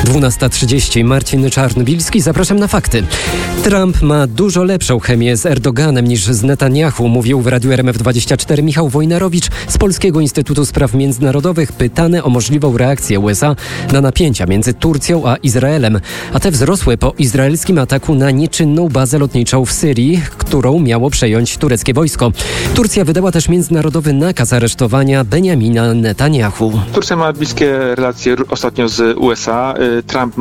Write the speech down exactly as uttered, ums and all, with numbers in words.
dwunasta trzydzieści. Marcin Czarnobilski. Zapraszam na fakty. Trump ma dużo lepszą chemię z Erdoganem niż z Netanyahu, mówił w Radiu R M F dwadzieścia cztery Michał Wojnarowicz z Polskiego Instytutu Spraw Międzynarodowych, pytany o możliwą reakcję U S A na napięcia między Turcją a Izraelem. A te wzrosły po izraelskim ataku na nieczynną bazę lotniczą w Syrii, którą miało przejąć tureckie wojsko. Turcja wydała też międzynarodowy nakaz aresztowania Benjamina Netanyahu. Turcja ma bliskie relacje ostatnio z U S A. Trump